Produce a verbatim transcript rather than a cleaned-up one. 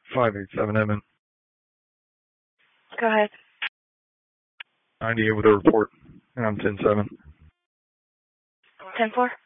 five eight seven Edmund. Go ahead. ninety-eight with a report, and I'm ten seven. ten four?